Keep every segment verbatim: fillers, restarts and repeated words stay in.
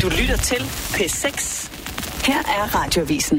Du lytter til P seks. Her er Radioavisen.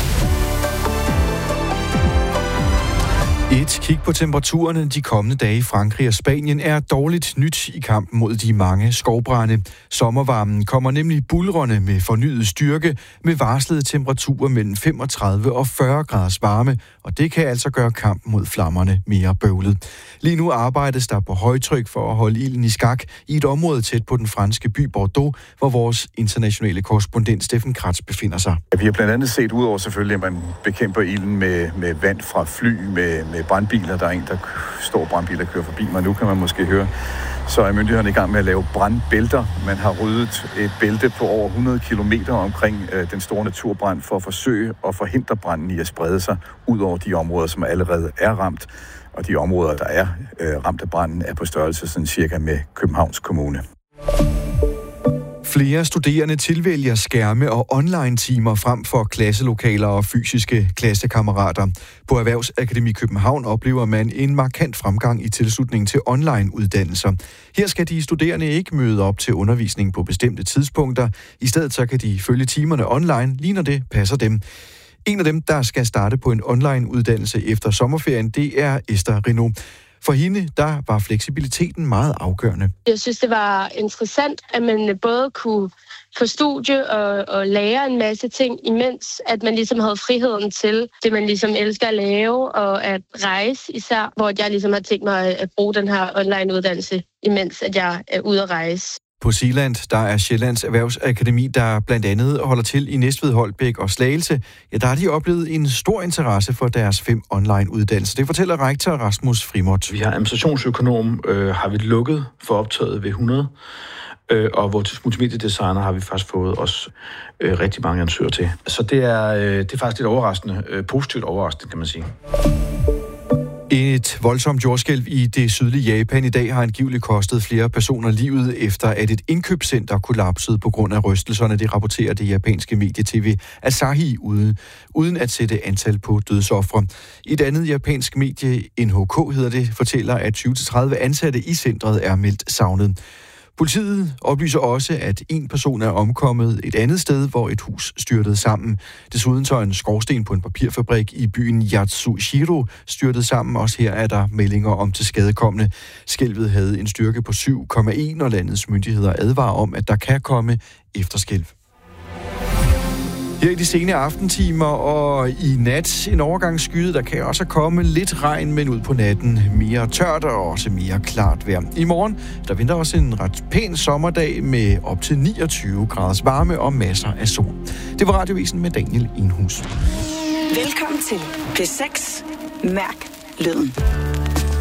Et kig på temperaturerne de kommende dage i Frankrig og Spanien er dårligt nyt i kampen mod de mange skovbrande. Sommervarmen kommer nemlig buldrende med fornyet styrke med varslede temperaturer mellem femogtredive og fyrre graders varme, og det kan altså gøre kampen mod flammerne mere bøvlet. Lige nu arbejdes der på højtryk for at holde ilden i skak i et område tæt på den franske by Bordeaux, hvor vores internationale korrespondent Steffen Kratz befinder sig. Vi har blandt andet set, udover selvfølgelig, at man bekæmper ilden med, med vand fra fly, med, med brandbiler. Der er en, der står brandbiler, der kører forbi mig. Nu kan man måske høre, så er myndighederne i gang med at lave brandbælter. Man har ryddet et bælte på over hundrede kilometer omkring øh, den store naturbrand for at forsøge at forhindre branden i at sprede sig ud over de områder, som allerede er ramt. Og de områder, der er øh, ramt af branden, er på størrelse sådan cirka med Københavns Kommune. Flere studerende tilvælger skærme og online-timer frem for klasselokaler og fysiske klassekammerater. På Erhvervsakademi København oplever man en markant fremgang i tilslutning til online-uddannelser. Her skal de studerende ikke møde op til undervisning på bestemte tidspunkter. I stedet så kan de følge timerne online, lige når det passer dem. En af dem, der skal starte på en online-uddannelse efter sommerferien, det er Esther Renaud. For hende, der var fleksibiliteten meget afgørende. Jeg synes, det var interessant, at man både kunne få studie og, og lære en masse ting, imens at man ligesom havde friheden til det, man ligesom elsker at lave, og at rejse især, hvor jeg ligesom har tænkt mig at bruge den her online-uddannelse, imens at jeg er ude at rejse. På Zealand, der er Sjællands Erhvervsakademi, der blandt andet holder til i Næstved, Holbæk og Slagelse. Ja, der har de oplevet en stor interesse for deres fem online-uddannelser. Det fortæller rektor Rasmus Frimot. Vi har administrationsøkonom, øh, har vi lukket for optaget ved hundrede, øh, og vores multimediedesigner har vi faktisk fået også øh, rigtig mange ansøgere til. Så det er, øh, det er faktisk lidt overraskende, øh, positivt overraskende, kan man sige. Et voldsomt jordskælv i det sydlige Japan i dag har angiveligt kostet flere personer livet, efter at et indkøbscenter kollapsede på grund af rystelserne. Det rapporterer det japanske medie-T V Asahi uden, uden at sætte antal på dødsofre. Et andet japansk medie, N H K hedder det, fortæller, at tyve til tredive ansatte i centret er meldt savnet. Politiet oplyser også, at en person er omkommet et andet sted, hvor et hus styrtede sammen. Desuden så en skorsten på en papirfabrik i byen Yatsushiro styrtede sammen. Også her er der meldinger om tilskadekomne. Skælvet havde en styrke på syv komma en, og landets myndigheder advarer om, at der kan komme efterskælv. Her i de sene aftentimer og i nat en overgangsskyde, der kan også komme lidt regn, men ud på natten mere tørt og også mere klart vejr. I morgen, der venter også en ret pæn sommerdag med op til niogtyve graders varme og masser af sol. Det var Radioavisen med Daniel Enhus. Velkommen til P seks. Mærk lyden.